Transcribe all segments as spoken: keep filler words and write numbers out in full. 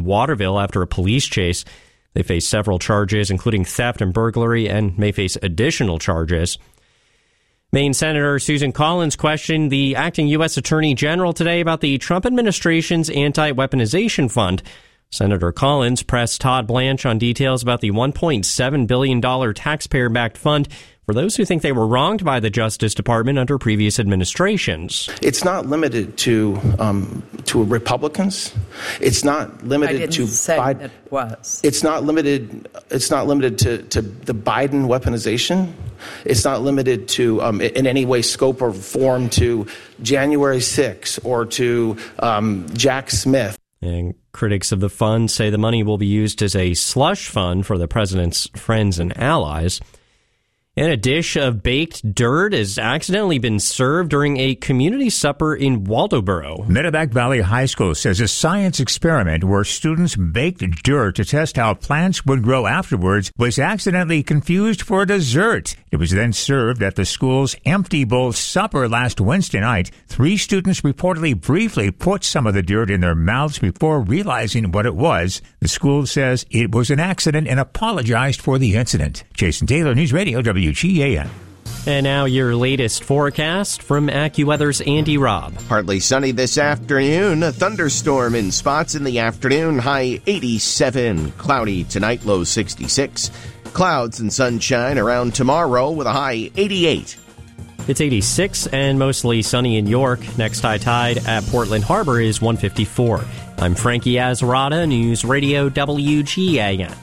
Waterville after a police chase. They face several charges, including theft and burglary, and may face additional charges. Maine Senator Susan Collins questioned the acting U S Attorney General today about the Trump administration's anti-weaponization fund. Senator Collins pressed Todd Blanche on details about the one point seven billion dollars taxpayer-backed fund for those who think they were wronged by the Justice Department under previous administrations. It's not limited to um, to Republicans. It's not limited I didn't to say Biden. It was. It's not limited. It's not limited to, to the Biden weaponization. It's not limited to um, in any way, scope, or form to January sixth or to um, Jack Smith. And critics of the fund say the money will be used as a slush fund for the president's friends and allies. And a dish of baked dirt has accidentally been served during a community supper in Waldoboro. Meadowback Valley High School says a science experiment where students baked dirt to test how plants would grow afterwards was accidentally confused for dessert. It was then served at the school's Empty Bowl supper last Wednesday night. Three students reportedly briefly put some of the dirt in their mouths before realizing what it was. The school says it was an accident and apologized for the incident. Jason Taylor, News Radio W G A N. And now your latest forecast from AccuWeather's Andy Robb. Partly sunny this afternoon. A thunderstorm in spots in the afternoon. High eighty-seven. Cloudy tonight, low sixty-six. Clouds and sunshine around tomorrow with a high eighty-eight. It's eighty-six and mostly sunny in York. Next high tide at Portland Harbor is one fifty-four. I'm Frankie Azarada, News Radio W G A N.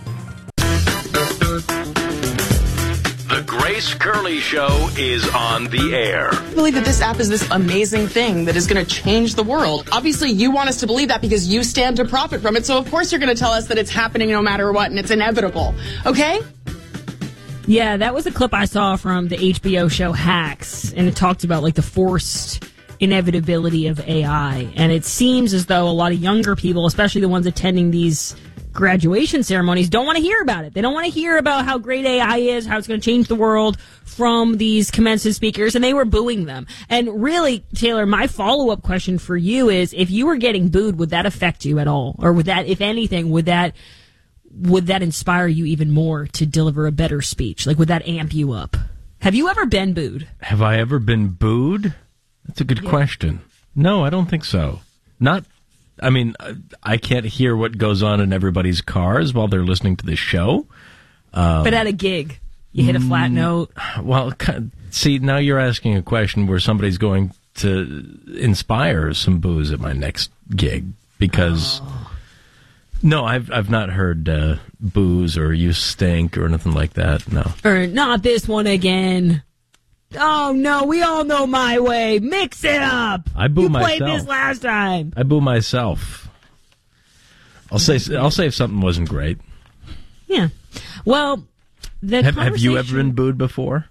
The Grace Curley Show is on the air. I believe that this app is this amazing thing that is going to change the world. Obviously, you want us to believe that because you stand to profit from it. So, of course, you're going to tell us that it's happening no matter what and it's inevitable. Okay? Yeah, that was a clip I saw from the H B O show Hacks, and it talked about like the forced inevitability of A I. And it seems as though a lot of younger people, especially the ones attending these graduation ceremonies, don't want to hear about it. They don't want to hear about how great A I is, how it's going to change the world from these commencement speakers, and they were booing them. And really, Taylor, my follow-up question for you is, if you were getting booed, would that affect you at all? Or would that, if anything, would that would that inspire you even more to deliver a better speech? Like, would that amp you up? Have you ever been booed? Have I ever been booed? That's a good yeah. question. No, I don't think so. Not I mean, I can't hear what goes on in everybody's cars while they're listening to this show. Um, but at a gig, you hit a flat note. Well, see, now you're asking a question where somebody's going to inspire some booze at my next gig. Because, oh. no, I've I've not heard uh, booze or you stink or anything like that, no. Or not this one again. Oh, no, we all know my way. Mix it up. I boo you myself. You played this last time. I boo myself. I'll say I'll say if something wasn't great. Yeah. Well, the have, have you ever been booed before?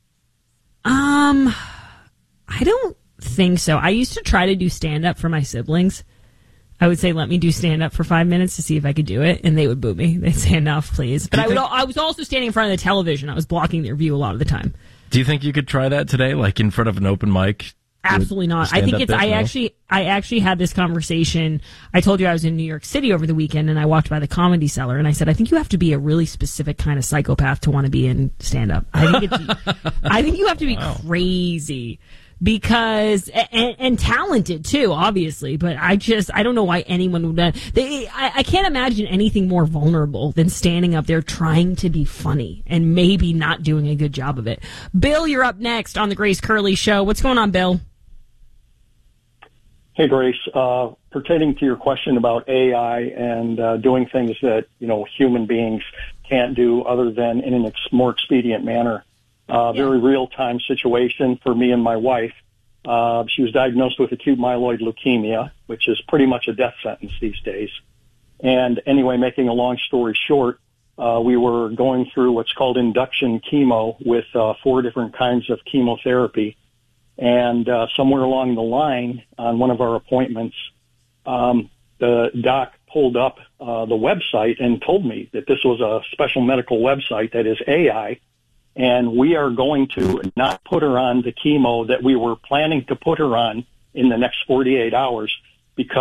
Um, I don't think so. I used to try to do stand-up for my siblings. I would say, let me do stand-up for five minutes to see if I could do it, and they would boo me. They'd say, enough, please. But I, would, I was also standing in front of the television. I was blocking their view a lot of the time. Do you think you could try that today, like in front of an open mic? Absolutely not. I think it's. I actually, I actually had this conversation. I told you I was in New York City over the weekend, and I walked by the Comedy Cellar, and I said, I think you have to be a really specific kind of psychopath to want to be in stand-up. I think it's. I think you have to be wow. crazy. Because and, and talented too, obviously, but I just I don't know why anyone would. Uh, they, I, I can't imagine anything more vulnerable than standing up there trying to be funny and maybe not doing a good job of it. Bill, you're up next on the Grace Curley Show. What's going on, Bill? Hey, Grace. Uh, pertaining to your question about A I and uh, doing things that you know human beings can't do other than in a ex- more expedient manner. Uh, very real-time situation for me and my wife. Uh, she was diagnosed with acute myeloid leukemia, which is pretty much a death sentence these days. And anyway, making a long story short, uh, we were going through what's called induction chemo with uh, four different kinds of chemotherapy. And uh, somewhere along the line on one of our appointments, um, the doc pulled up uh, the website and told me that this was a special medical website that is A I. And we are going to not put her on the chemo that we were planning to put her on in the next forty-eight hours because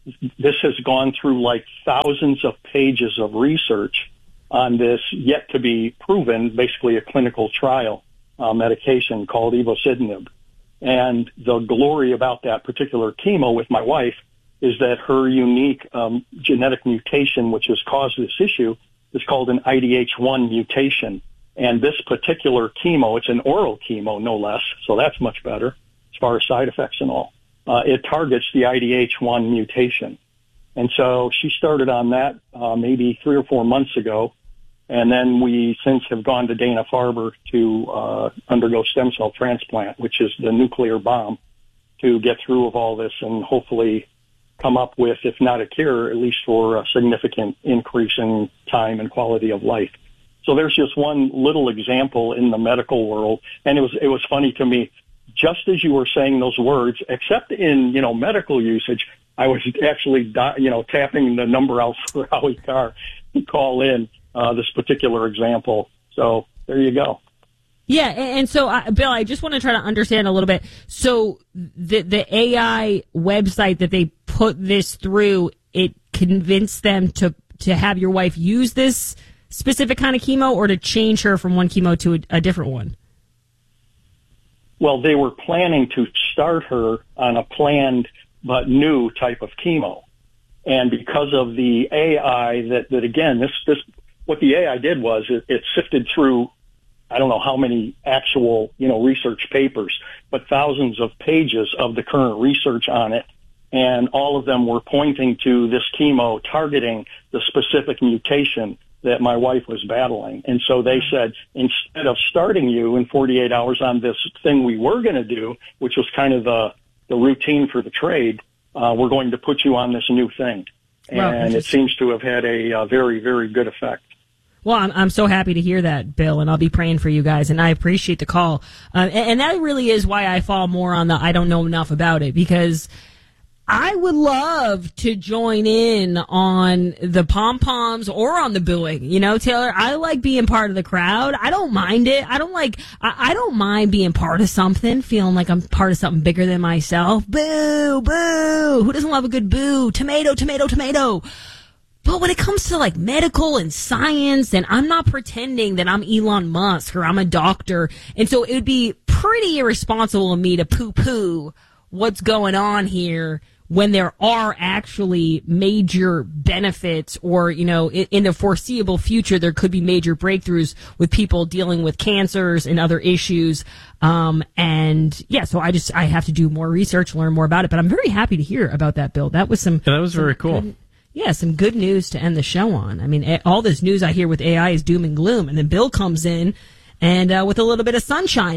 this has gone through like thousands of pages of research on this yet to be proven, basically a clinical trial uh, medication called evosidenib. And the glory about that particular chemo with my wife is that her unique um, genetic mutation, which has caused this issue, is called an I D H one mutation. And this particular chemo, it's an oral chemo, no less, so that's much better as far as side effects and all. Uh, it targets the I D H one mutation. And so she started on that uh, maybe three or four months ago. And then we since have gone to Dana-Farber to uh, undergo stem cell transplant, which is the nuclear bomb, to get through of all this and hopefully come up with, if not a cure, at least for a significant increase in time and quality of life. So there's just one little example in the medical world. And it was, it was funny to me, just as you were saying those words, except in, you know, medical usage, I was actually, you know, tapping the number out for Howie Carr to call in uh, this particular example. So there you go. Yeah, and so, uh, Bill, I just want to try to understand a little bit. So the the A I website that they put this through, it convinced them to, to have your wife use this specific kind of chemo or to change her from one chemo to a, a different one? Well, they were planning to start her on a planned but new type of chemo. And because of the A I that, that again, this, this, what the A I did was it, it sifted through, I don't know how many actual, you know, research papers, but thousands of pages of the current research on it. And all of them were pointing to this chemo targeting the specific mutation that my wife was battling. And so they said, instead of starting you in forty-eight hours on this thing we were going to do, which was kind of the, the routine for the trade, uh, we're going to put you on this new thing. And wow, it seems to have had a, a very, very good effect. Well, I'm, I'm so happy to hear that, Bill, and I'll be praying for you guys, and I appreciate the call. Uh, and, and that really is why I fall more on the I don't know enough about it, because I would love to join in on the pom-poms or on the booing. You know, Taylor, I like being part of the crowd. I don't mind it. I don't like, I, I don't mind being part of something, feeling like I'm part of something bigger than myself. Boo, boo. Who doesn't love a good boo? Tomato, tomato, tomato. But when it comes to like medical and science, and I'm not pretending that I'm Elon Musk or I'm a doctor. And so it would be pretty irresponsible of me to poo-poo what's going on here when there are actually major benefits, or, you know, in, in the foreseeable future, there could be major breakthroughs with people dealing with cancers and other issues. Um, and yeah, so I just, I have to do more research, learn more about it, but I'm very happy to hear about that, Bill. That was some, yeah, that was very cool. Good, yeah, some good news to end the show on. I mean, all this news I hear with A I is doom and gloom, and then Bill comes in and, uh, with a little bit of sunshine.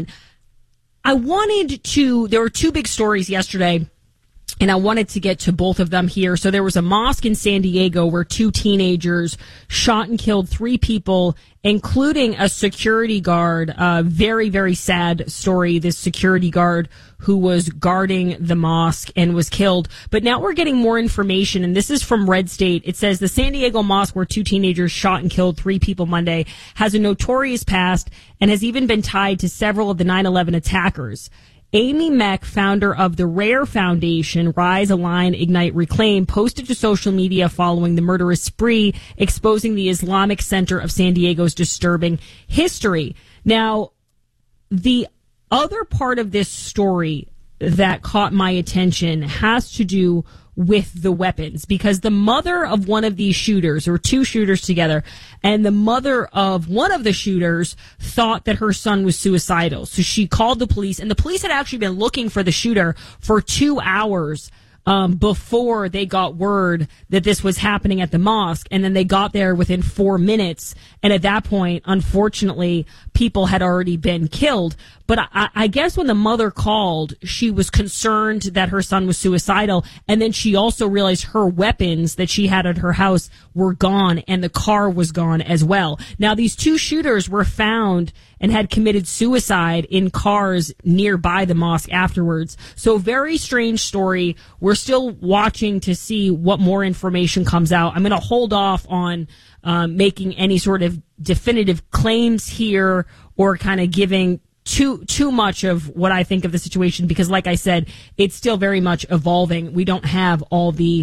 I wanted to, there were two big stories yesterday, and I wanted to get to both of them here. So there was a mosque in San Diego where two teenagers shot and killed three people, including a security guard. Uh, very, very sad story. This security guard who was guarding the mosque and was killed. But now we're getting more information, and this is from Red State. It says the San Diego mosque where two teenagers shot and killed three people Monday has a notorious past and has even been tied to several of the nine eleven attackers. Amy Meck, founder of the RARE Foundation, Rise, Align, Ignite, Reclaim, posted to social media following the murderous spree, exposing the Islamic Center of San Diego's disturbing history. Now, the other part of this story that caught my attention has to do with the weapons, because the mother of one of these shooters, or two shooters together, and the mother of one of the shooters thought that her son was suicidal. So she called the police, and the police had actually been looking for the shooter for two hours um, before they got word that this was happening at the mosque. And then they got there within four minutes. And at that point, unfortunately, people had already been killed. But I, I guess when the mother called, she was concerned that her son was suicidal. And then she also realized her weapons that she had at her house were gone, and the car was gone as well. Now, these two shooters were found and had committed suicide in cars nearby the mosque afterwards. So very strange story. We're still watching to see what more information comes out. I'm going to hold off on um, making any sort of definitive claims here, or kind of giving too too much of what I think of the situation, because like I said, it's still very much evolving. We don't have all the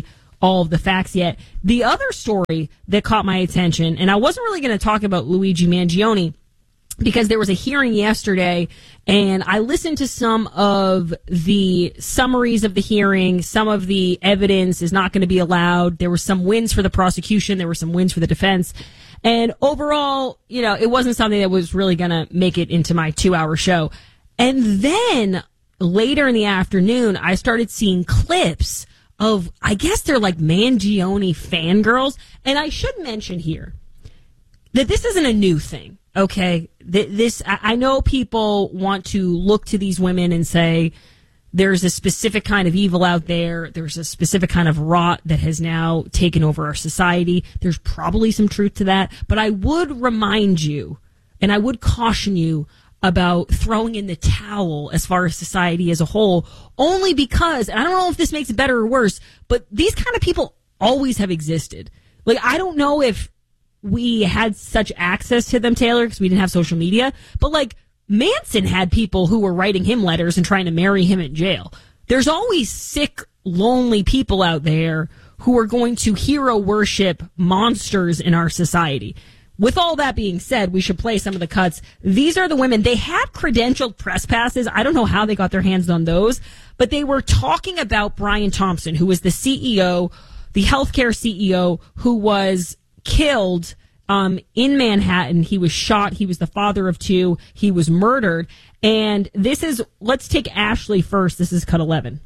all of the facts yet. The other story that caught my attention, and I wasn't really going to talk about Luigi Mangione, because there was a hearing yesterday, and I listened to some of the summaries of the hearing. Some of the evidence is not going to be allowed. There were some wins for the prosecution. There were some wins for the defense. And overall, you know, it wasn't something that was really going to make it into my two-hour show. And then later in the afternoon, I started seeing clips of, I guess they're like Mangione fangirls. And I should mention here that this isn't a new thing. Okay, this, I know people want to look to these women and say there's a specific kind of evil out there. There's a specific kind of rot that has now taken over our society. There's probably some truth to that. But I would remind you, and I would caution you about throwing in the towel as far as society as a whole, only because, and I don't know if this makes it better or worse, but these kind of people always have existed. Like, I don't know if we had such access to them, Taylor, because we didn't have social media. But, like, Manson had people who were writing him letters and trying to marry him in jail. There's always sick, lonely people out there who are going to hero worship monsters in our society. With all that being said, we should play some of the cuts. These are the women. They had credentialed press passes. I don't know how they got their hands on those, but they were talking about Brian Thompson, who was the C E O, the healthcare C E O, who was killed um, in Manhattan. He was shot. He was the father of two. He was murdered. And this is, let's take Ashley first. This is cut eleven.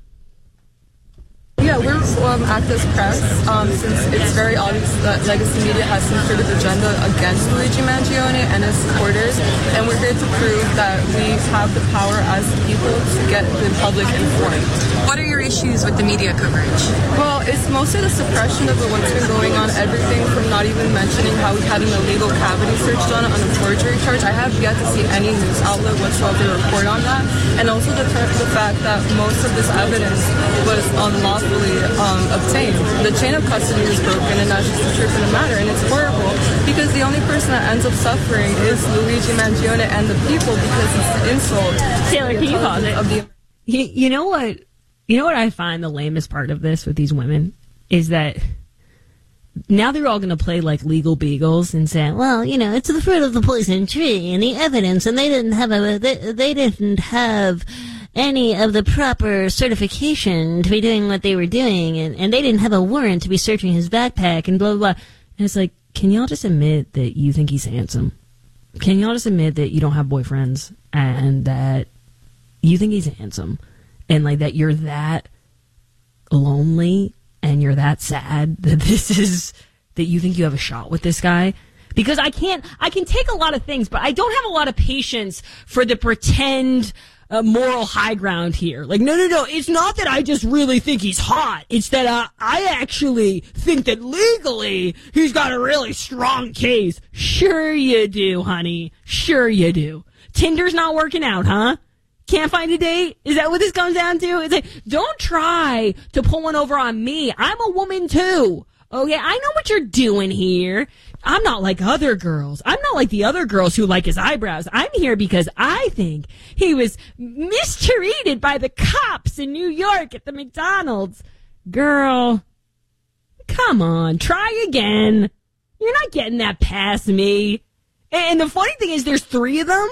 Yeah, we're um, Access Press, um, since it's very obvious that Legacy Media has some sort of agenda against Luigi Mangione and his supporters, and we're here to prove that we have the power as people to get the public informed. What are your issues with the media coverage? Well, it's mostly the suppression of what's been going on, everything from not even mentioning how we had an illegal cavity search done on a forgery charge. I have yet to see any news outlet whatsoever report on that, and also the, the fact that most of this evidence was unlawful Um, obtained. The chain of custody is broken, and that's just the truth of the matter, and it's horrible because the only person that ends up suffering is Luigi Mangione and the people, because it's the insult. Taylor, can you pause it? The- you, you know what? You know what I find the lamest part of this with these women is that now they're all going to play like legal beagles and say, well, you know, it's the fruit of the poison tree and the evidence, and they didn't have a they, they didn't have any of the proper certification to be doing what they were doing, and, and they didn't have a warrant to be searching his backpack, and blah, blah, blah. And it's like, can y'all just admit that you think he's handsome? Can y'all just admit that you don't have boyfriends, and that you think he's handsome, and like that you're that lonely, and you're that sad that this is, that you think you have a shot with this guy? Because I can't, I can take a lot of things, but I don't have a lot of patience for the pretend a moral high ground here. Like, no, no, no, it's not that I just really think he's hot. It's that uh, I actually think that legally he's got a really strong case. Sure you do, honey. Sure you do. Tinder's not working out, huh? Can't find a date? Is that what this comes down to? It's like, don't try to pull one over on me. I'm a woman too. Okay, I know what you're doing here. I'm not like other girls. I'm not like the other girls who like his eyebrows. I'm here because I think he was mistreated by the cops in New York at the McDonald's. Girl, come on, try again. You're not getting that past me. And the funny thing is there's three of them.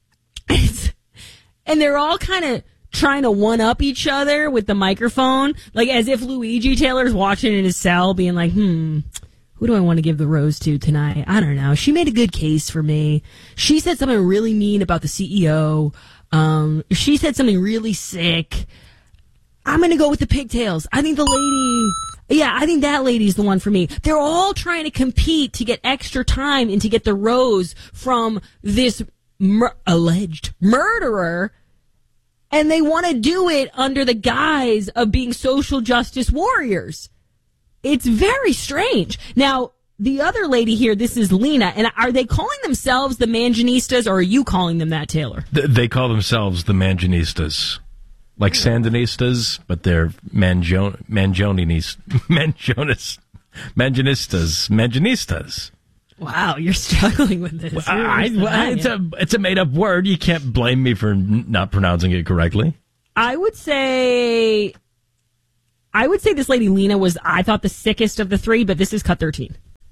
And they're all kind of trying to one-up each other with the microphone, like as if Luigi Taylor's watching in his cell being like, hmm, who do I want to give the rose to tonight? I don't know. She made a good case for me. She said something really mean about the C E O. Um, she said something really sick. I'm going to go with the pigtails. I think the lady, yeah, I think that lady's the one for me. They're all trying to compete to get extra time and to get the rose from this mur- alleged murderer. And they want to do it under the guise of being social justice warriors. It's very strange. Now, the other lady here, this is Lena, and are they calling themselves the Mangianistas, or are you calling them that, Taylor? They call themselves the Mangianistas. Like Sandinistas, but they're Mangion- Mangionis, Mangionis, Mangianistas, Mangianistas. Wow, you're struggling with this. Well, I, I, it's a it's a made up word. You can't blame me for n- not pronouncing it correctly. I would say, I would say this lady Lena was, I thought, the sickest of the three, but this is cut thirteen.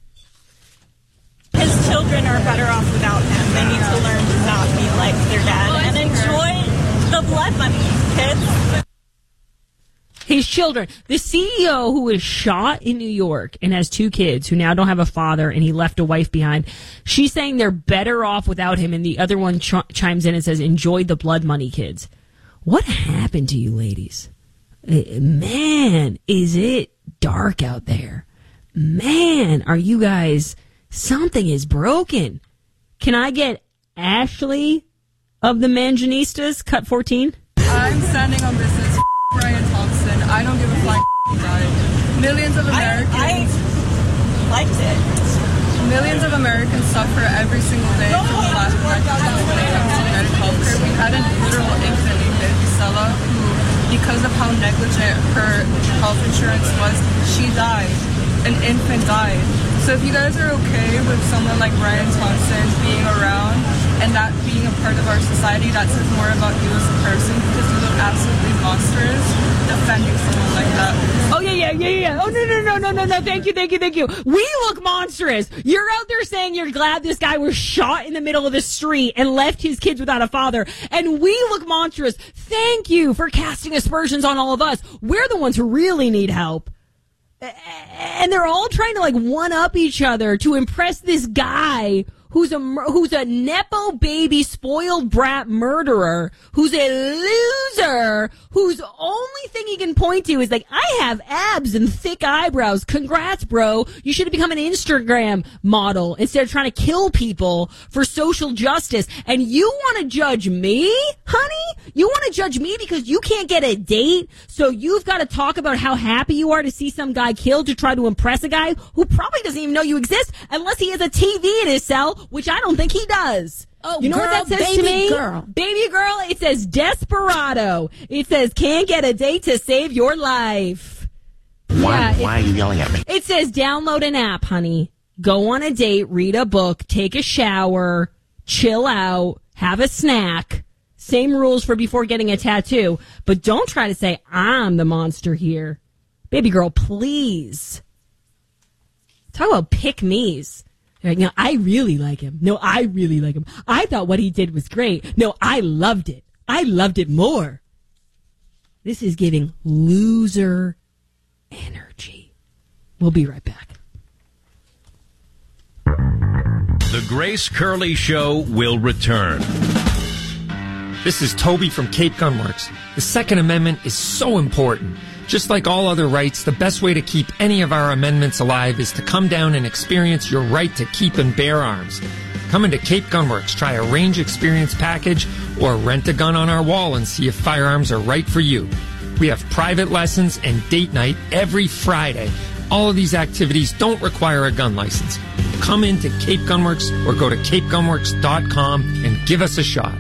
His children are better off without him. They need to learn to not be like their dad and enjoy the blood money, kids. His children. The C E O who was shot in New York and has two kids who now don't have a father, and he left a wife behind. She's saying they're better off without him, and the other one ch- chimes in and says, enjoy the blood money, kids. What happened to you ladies? Man, is it dark out there. Man, are you guys... Something is broken. Can I get Ashley of the Mangianistas, cut fourteen? I'm standing on business. Brian Thompson. I don't give a flying guy. Millions of Americans. I, I liked it. Millions of Americans suffer every single day from lack of recognition when it comes to genetic health care. We had a literal infant named Stella who, because of how negligent her health insurance was, she died. An infant died. So if you guys are okay with someone like Brian Thompson being around and that being a part of our society, that says more about you as a person, because you look absolutely monstrous defending someone like that. Oh, yeah, yeah, yeah, yeah. Oh, no, no, no, no, no, no. Thank you, thank you, thank you. We look monstrous. You're out there saying you're glad this guy was shot in the middle of the street and left his kids without a father. And we look monstrous. Thank you for casting aspersions on all of us. We're the ones who really need help. And they're all trying to like one up each other to impress this guy who's a who's a nepo baby spoiled brat murderer, who's a loser, whose only thing he can point to is like, I have abs and thick eyebrows. Congrats, bro. You should have become an Instagram model instead of trying to kill people for social justice. And you want to judge me, honey? You want to judge me because you can't get a date? So you've got to talk about how happy you are to see some guy killed to try to impress a guy who probably doesn't even know you exist unless he has a T V in his cell, which I don't think he does. Oh, you know girl, what that says baby to me? Girl. Baby girl, it says desperado. It says can't get a date to save your life. Why, yeah, why it, are you yelling at me? It says download an app, honey. Go on a date, read a book, take a shower, chill out, have a snack. Same rules for before getting a tattoo. But don't try to say I'm the monster here. Baby girl, please. Talk about pick-me's. Like, no, I really like him. No, I really like him. I thought what he did was great. No, I loved it. I loved it more. This is giving loser energy. We'll be right back. The Grace Curley Show will return. This is Toby from Cape Gunworks. The Second Amendment is so important. Just like all other rights, the best way to keep any of our amendments alive is to come down and experience your right to keep and bear arms. Come into Cape Gunworks, try a range experience package, or rent a gun on our wall and see if firearms are right for you. We have private lessons and date night every Friday. All of these activities don't require a gun license. Come into Cape Gunworks or go to cape gunworks dot com and give us a shot.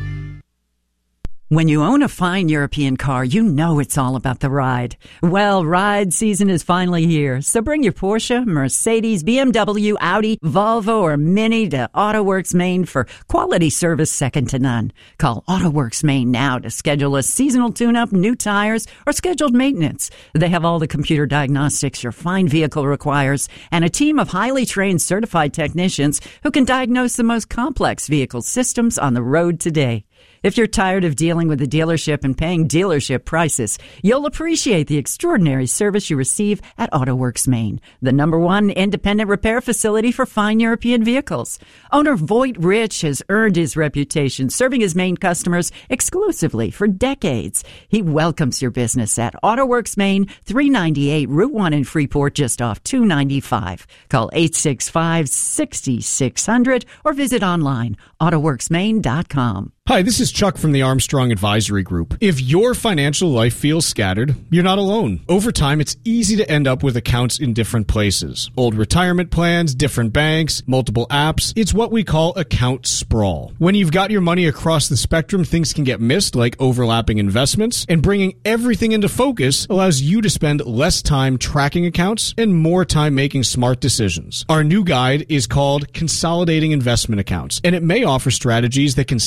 When you own a fine European car, you know it's all about the ride. Well, ride season is finally here, so bring your Porsche, Mercedes, B M W, Audi, Volvo, or Mini to AutoWorks Maine for quality service second to none. Call AutoWorks Maine now to schedule a seasonal tune-up, new tires, or scheduled maintenance. They have all the computer diagnostics your fine vehicle requires and a team of highly trained certified technicians who can diagnose the most complex vehicle systems on the road today. If you're tired of dealing with the dealership and paying dealership prices, you'll appreciate the extraordinary service you receive at AutoWorks Maine, the number one independent repair facility for fine European vehicles. Owner Voight Rich has earned his reputation serving his Maine customers exclusively for decades. He welcomes your business at AutoWorks Maine, three ninety-eight Route one in Freeport, just off two ninety-five. Call eight six five, six six zero zero or visit online, autoworks maine dot com. Hi, this is Chuck from the Armstrong Advisory Group. If your financial life feels scattered, you're not alone. Over time, it's easy to end up with accounts in different places. Old retirement plans, different banks, multiple apps. It's what we call account sprawl. When you've got your money across the spectrum, things can get missed, like overlapping investments, and bringing everything into focus allows you to spend less time tracking accounts and more time making smart decisions. Our new guide is called Consolidating Investment Accounts, and it may offer strategies that can simplify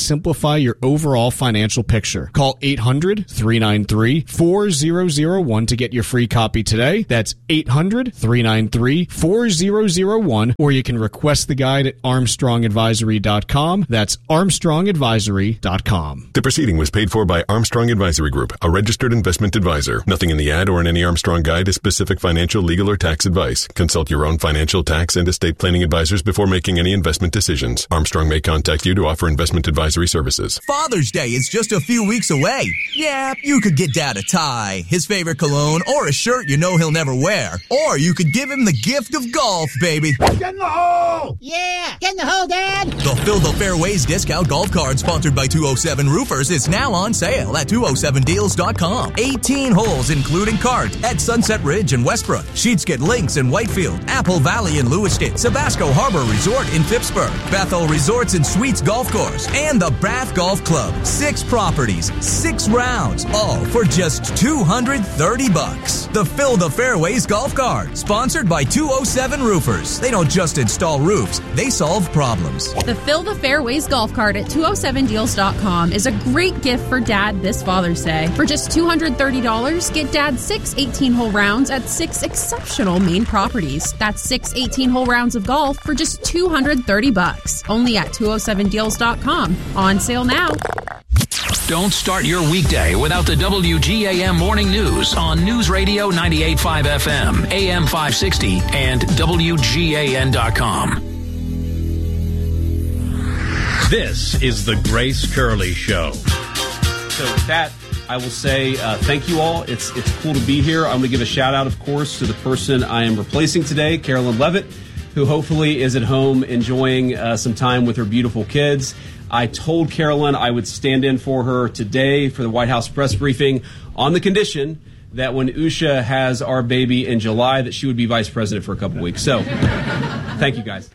simplify your overall financial picture. Call eight hundred, three nine three, four zero zero one to get your free copy today. That's eight hundred, three nine three, four zero zero one, or you can request the guide at armstrong advisory dot com. That's armstrong advisory dot com. The proceeding was paid for by Armstrong Advisory Group, a registered investment advisor. Nothing in the ad or in any Armstrong guide is specific financial, legal, or tax advice. Consult your own financial, tax, and estate planning advisors before making any investment decisions. Armstrong may contact you to offer investment advisory services. Father's Day is just a few weeks away. Yeah, you could get Dad a tie, his favorite cologne, or a shirt you know he'll never wear. Or you could give him the gift of golf, baby. Get in the hole! Yeah, get in the hole, Dad! The Fill the Fairways discount golf card sponsored by two oh seven Roofers is now on sale at two oh seven deals dot com. eighteen holes including cart at Sunset Ridge in Westbrook, Sheetsket Links in Whitefield, Apple Valley in Lewiston, Sabasco Harbor Resort in Phippsburg, Bethel Resorts and Suites Golf Course, and the Bath Golf Club. Six properties, six rounds, all for just two hundred thirty bucks. The Fill the Fairways golf card, sponsored by two oh seven Roofers. They don't just install roofs, they solve problems. The Fill the Fairways golf cart at two oh seven deals dot com is a great gift for Dad this Father's Day. For just two hundred thirty dollars, get Dad six eighteen-hole rounds at six exceptional Maine properties. That's six eighteen-hole rounds of golf for just two hundred thirty bucks. Only at two oh seven deals dot com. On sale now. Don't start your weekday without the W G A M Morning News on News Radio ninety-eight point five F M, A M five sixty, and W G A N dot com. This is the Grace Curley Show. So with that, I will say uh, thank you all. It's it's cool to be here. I'm going to give a shout out, of course, to the person I am replacing today, Carolyn Levitt, who hopefully is at home enjoying uh, some time with her beautiful kids. I told Carolyn I would stand in for her today for the White House press briefing on the condition that when Usha has our baby in July, that she would be vice president for a couple weeks. So thank you, guys.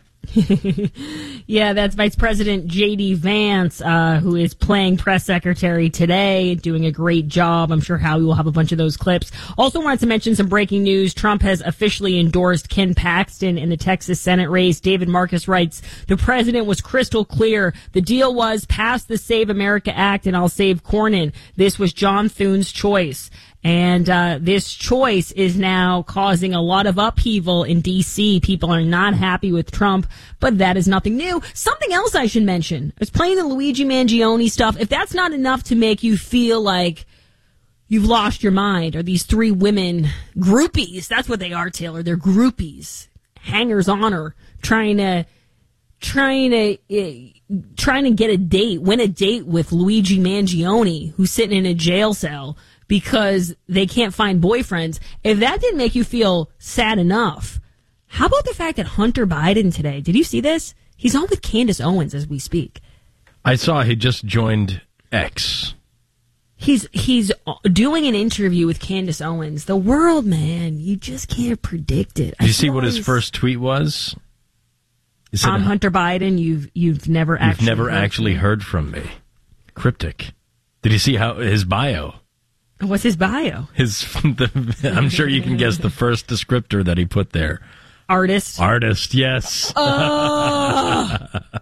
Yeah, that's Vice President J D. Vance, uh, who is playing press secretary today, doing a great job. I'm sure Howie will have a bunch of those clips. Also wanted to mention some breaking news. Trump has officially endorsed Ken Paxton in the Texas Senate race. David Marcus writes, the president was crystal clear. The deal was pass the Save America Act and I'll save Cornyn. This was John Thune's choice. And uh, this choice is now causing a lot of upheaval in D C. People are not happy with Trump, but that is nothing new. Something else I should mention. I was playing the Luigi Mangione stuff. If that's not enough to make you feel like you've lost your mind, or these three women groupies, that's what they are, Taylor. They're groupies, hangers on her, trying to, trying to, uh, trying to get a date, win a date with Luigi Mangione, who's sitting in a jail cell because they can't find boyfriends. If that didn't make you feel sad enough, how about the fact that Hunter Biden today, did you see this? He's on with Candace Owens as we speak. I saw he just joined X. He's he's doing an interview with Candace Owens. The world, man, you just can't predict it. Did you see what his first tweet was? Said, I'm Hunter Biden. You've you've never actually you've never heard actually from heard from me. Cryptic. Did you see how his bio? What's his bio? His, the, I'm sure you can guess the first descriptor that he put there. Artist. Artist, yes. Oh,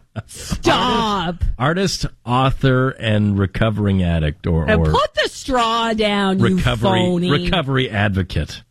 stop. Artist, artist, author, and recovering addict, or, and or put the straw down, recovery, you phony. recovery advocate.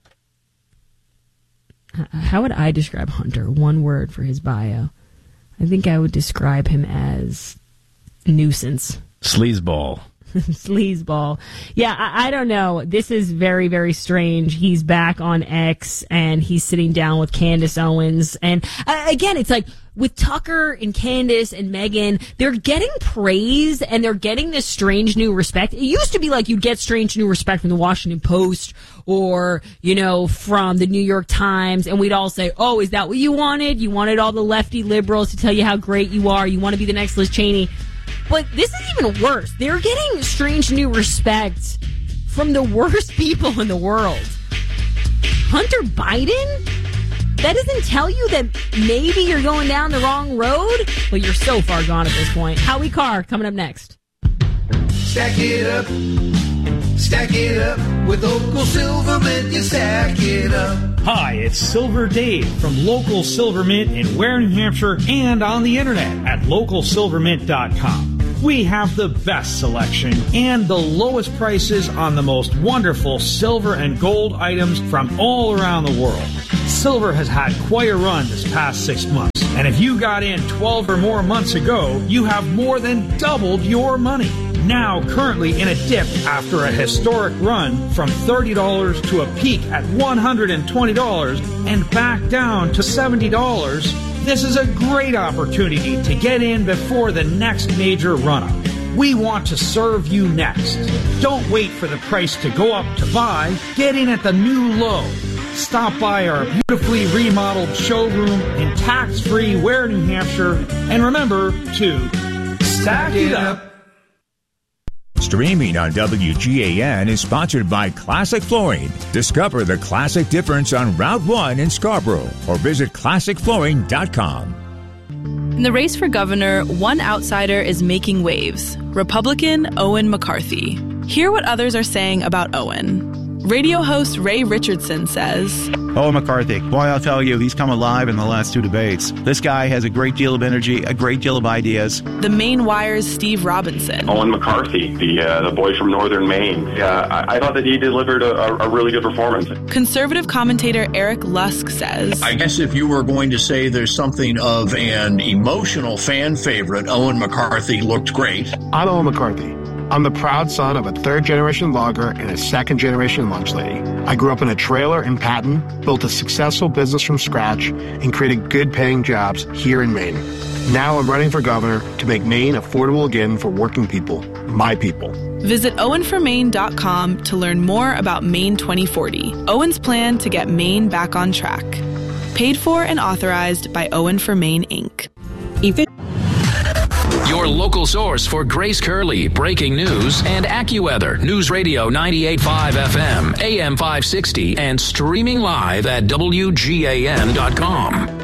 How would I describe Hunter? One word for his bio. I think I would describe him as nuisance. Sleazeball. Sleazeball. Yeah, I, I don't know. This is very, very strange. He's back on X, and he's sitting down with Candace Owens. And uh, again, it's like with Tucker and Candace and Megyn, they're getting praise, and they're getting this strange new respect. It used to be like you'd get strange new respect from the Washington Post or, you know, from the New York Times, and we'd all say, oh, is that what you wanted? You wanted all the lefty liberals to tell you how great you are. You want to be the next Liz Cheney. But this is even worse. They're getting strange new respect from the worst people in the world. Hunter Biden? That doesn't tell you that maybe you're going down the wrong road? Well, you're so far gone at this point. Howie Carr coming up next. Stack it up. Stack it up. With Local Silvermint, you stack it up. Hi, it's Silver Dave from Local Silvermint in Ware, New Hampshire, and on the internet at local silvermint dot com. We have the best selection and the lowest prices on the most wonderful silver and gold items from all around the world. Silver has had quite a run this past six months, and if you got in twelve or more months ago, you have more than doubled your money. Now currently in a dip after a historic run from thirty dollars to a peak at one hundred twenty dollars and back down to seventy dollars, this is a great opportunity to get in before the next major run-up. We want to serve you next. Don't wait for the price to go up to buy. Get in at the new low. Stop by our beautifully remodeled showroom in tax-free Ware, New Hampshire, and remember to stack it up. Streaming on W G A N is sponsored by Classic Flooring. Discover the classic difference on Route one in Scarborough or visit classic flooring dot com. In the race for governor, one outsider is making waves. Republican Owen McCarthy. Hear what others are saying about Owen. Radio host Ray Richardson says, Owen McCarthy, boy, I'll tell you, he's come alive in the last two debates. This guy has a great deal of energy, a great deal of ideas. The Maine Wire's Steve Robinson. Owen McCarthy, the uh, the boy from northern Maine. Yeah, I, I thought that he delivered a, a really good performance. Conservative commentator Eric Lusk says, I guess if you were going to say there's something of an emotional fan favorite, Owen McCarthy looked great. I'm Owen McCarthy. I'm the proud son of a third-generation logger and a second-generation lunch lady. I grew up in a trailer in Patton, built a successful business from scratch, and created good-paying jobs here in Maine. Now I'm running for governor to make Maine affordable again for working people, my people. Visit owen for maine dot com to learn more about Maine twenty forty, Owen's plan to get Maine back on track. Paid for and authorized by Owen for Maine, Incorporated. If it Your local source for Grace Curley, breaking news, and AccuWeather. News Radio ninety-eight point five F M, A M five sixty, and streaming live at W G A N dot com.